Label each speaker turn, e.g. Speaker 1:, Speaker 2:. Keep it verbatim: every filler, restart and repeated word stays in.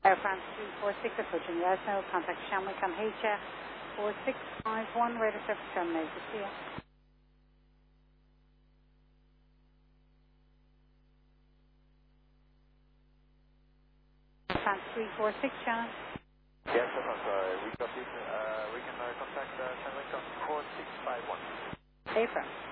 Speaker 1: Air France three four six, approaching Yasno, contact Shamwick on H F four six five one, radar service terminated. See ya. Air France three four six, Shannon.
Speaker 2: Yes, Air France, uh, we got it. Uh, we can uh, contact uh, Shamwick on four six five one.
Speaker 1: Air France.